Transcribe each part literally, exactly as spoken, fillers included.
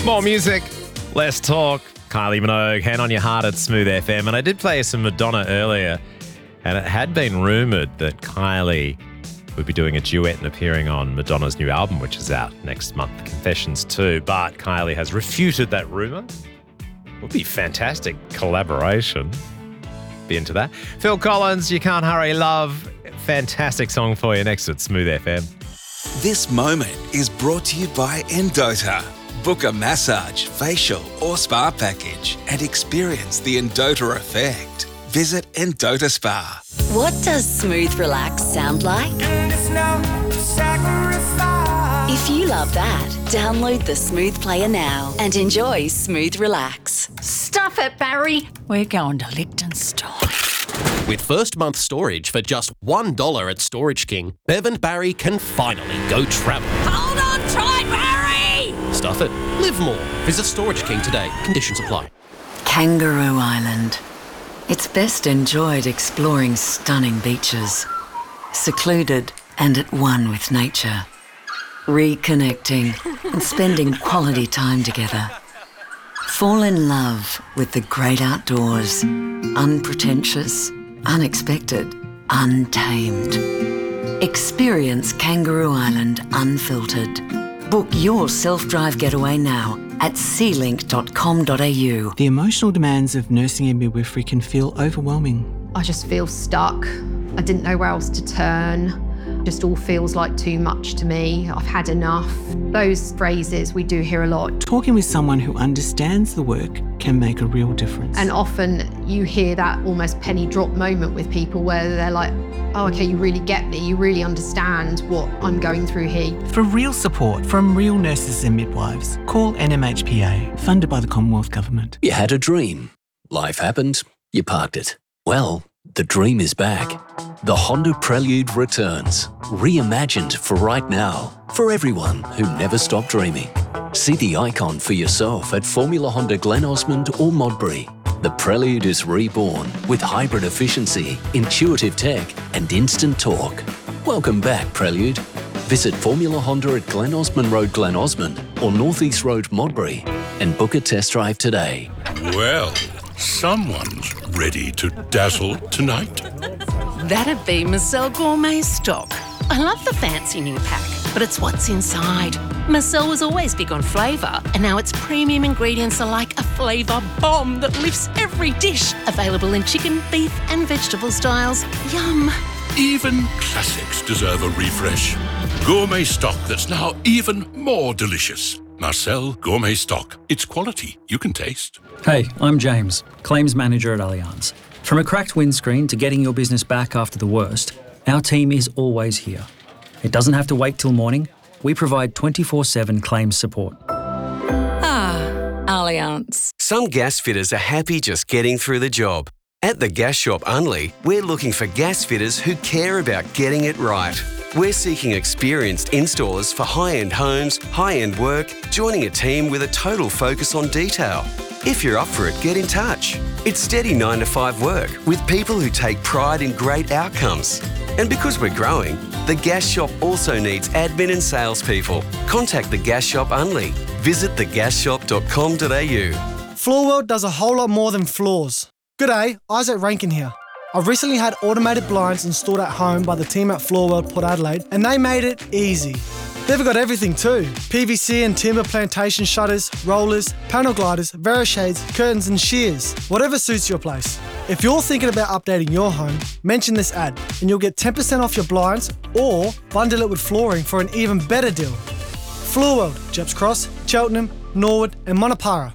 More music, less talk. Kylie Minogue, Hand on Your Heart at Smooth F M. And I did play some Madonna earlier, and it had been rumoured that Kylie would be doing a duet and appearing on Madonna's new album, which is out next month, Confessions two. But Kylie has refuted that rumour. Would be fantastic collaboration. Be into that. Phil Collins, You Can't Hurry Love. Fantastic song for you next at Smooth F M. This moment is brought to you by Endota. Book a massage, facial or spa package and experience the Endota effect. Visit Endota Spa. What does smooth relax sound like? If you love that, download the Smooth Player now and enjoy Smooth Relax. Stuff it, Barry. We're going to Liechtenstein. With first month storage for just one dollar at Storage King, Bev and Barry can finally go travel. Hold on tight, Barry! Stuff it. Live more. Visit Storage King today. Conditions apply. Kangaroo Island. It's best enjoyed exploring stunning beaches, secluded and at one with nature, reconnecting and spending quality time together. Fall in love with the great outdoors, unpretentious, unexpected, untamed. Experience Kangaroo Island unfiltered. Book your self-drive getaway now at sea link dot com dot a u. The emotional demands of nursing and midwifery can feel overwhelming. I just feel stuck. I didn't know where else to turn. Just all feels like too much to me. I've had enough. Those phrases we do hear a lot. Talking with someone who understands the work can make a real difference. And often you hear that almost penny drop moment with people where they're like, oh, okay, you really get me. You really understand what I'm going through here. For real support from real nurses and midwives, call N M H P A, funded by the Commonwealth Government. You had a dream. Life happened. You parked it. Well, the dream is back. The Honda Prelude returns, reimagined for right now, for everyone who never stopped dreaming. See the icon for yourself at Formula Honda Glen Osmond or Modbury. The Prelude is reborn with hybrid efficiency, intuitive tech and instant torque. Welcome back, Prelude. Visit Formula Honda at Glen Osmond Road, Glen Osmond or North East Road, Modbury and book a test drive today. Well, someone's ready to dazzle tonight. That'd be Marcel Gourmet Stock. I love the fancy new pack, but it's what's inside. Marcel was always big on flavour, and now its premium ingredients are like a flavour bomb that lifts every dish. Available in chicken, beef and vegetable styles. Yum. Even classics deserve a refresh. Gourmet stock that's now even more delicious. Marcel Gourmet Stock. It's quality you can taste. Hey, I'm James, Claims Manager at Allianz. From a cracked windscreen to getting your business back after the worst, our team is always here. It doesn't have to wait till morning. We provide twenty-four seven claims support. Ah, Allianz. Some gas fitters are happy just getting through the job. At the Gas Shop Unley, we're looking for gas fitters who care about getting it right. We're seeking experienced installers for high-end homes, high-end work, joining a team with a total focus on detail. If you're up for it, get in touch. It's steady nine to five work with people who take pride in great outcomes. And because we're growing, the Gas Shop also needs admin and salespeople. Contact the Gas Shop Unley. Visit the gas shop dot com dot a u. Floorworld does a whole lot more than floors. G'day, Isaac Rankin here. I've recently had automated blinds installed at home by the team at Floorworld Port Adelaide, and they made it easy. They've got everything too. P V C and timber plantation shutters, rollers, panel gliders, Veroshades, curtains and shears. Whatever suits your place. If you're thinking about updating your home, mention this ad and you'll get ten percent off your blinds or bundle it with flooring for an even better deal. Floorworld, Jeps Cross, Cheltenham, Norwood and Monopara.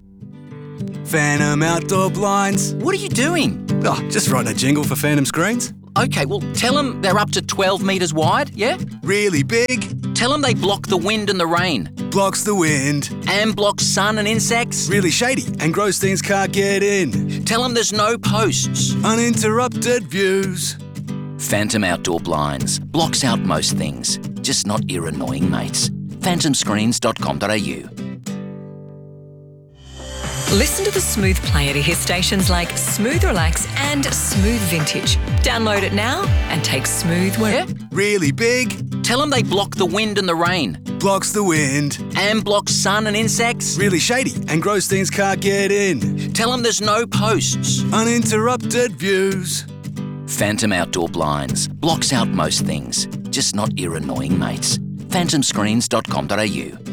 Phantom Outdoor Blinds. What are you doing? Oh, just writing a jingle for Phantom Screens. Okay, well, tell them they're up to twelve metres wide, yeah? Really big. Tell them they block the wind and the rain. Blocks the wind. And blocks sun and insects. Really shady and gross things can't get in. Tell them there's no posts. Uninterrupted views. Phantom Outdoor Blinds. Blocks out most things, just not your annoying mates. phantom screens dot com dot a u. Listen to the Smooth Player to hear stations like Smooth Relax and Smooth Vintage. Download it now and take Smooth where... Really big. Tell them they block the wind and the rain. Blocks the wind. And block sun and insects. Really shady and gross things can't get in. Tell them there's no posts. Uninterrupted views. Phantom Outdoor Blinds. Blocks out most things, just not your annoying mates. phantom screens dot com dot a u.